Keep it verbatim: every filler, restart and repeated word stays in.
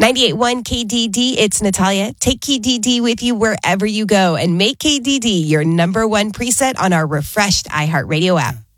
ninety-eight point one K D D, it's Natalia. Take K D D with you wherever you go and make K D D your number one preset on our refreshed iHeartRadio app.